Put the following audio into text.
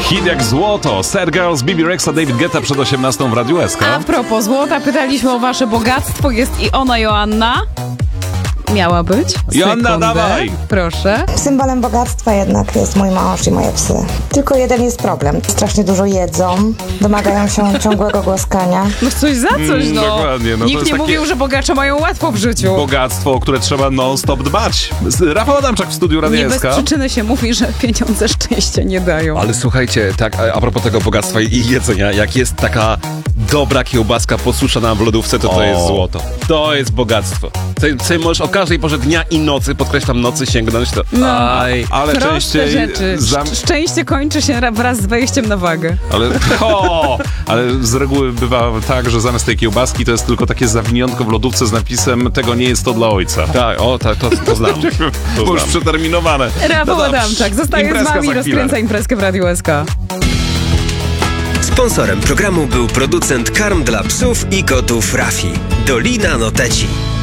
Hit jak złoto. Sad Girls, Bibi Rexa, David Guetta przed 18 w Radiu SK. A propos złota, pytaliśmy o wasze bogactwo. Jest i ona, Joanna. Miała być. Joanna, Sekundę. dawaj. Proszę. Symbolem bogactwa jednak jest mój mąż i moje psy. Tylko jeden jest problem. Strasznie dużo jedzą, domagają się ciągłego głaskania. No coś za coś, no. Dokładnie, no to Nikt jest nie takie mówił, że bogacze mają łatwo w życiu. bogactwo, o które trzeba non-stop dbać. Rafał Adamczak w studiu Nie Radia bez SK. przyczyny się mówi, że pieniądze szczęścia nie dają. Ale słuchajcie, tak a propos tego bogactwa i jedzenia, jak jest taka dobra kiełbaska posuszona w lodówce, to jest złoto. To jest bogactwo. Ty możesz o każdej porze dnia i nocy, podkreślam nocy, sięgnąć to. No. Aj. Ale Proste częściej rzeczy. Szczęście kończy się wraz z wejściem na wagę. Ale z reguły bywa tak, że zamiast tej kiełbaski to jest tylko takie zawiniątko w lodówce z napisem "tego nie jest to dla ojca". Tak, to znam. Bo już przeterminowane. Rafał dobrze. Adamczak zostaje z Imprezka wami, za chwilę. rozkręca imprezkę w Radiu SK. Sponsorem programu był producent karm dla psów i kotów Rafi. Dolina Noteci.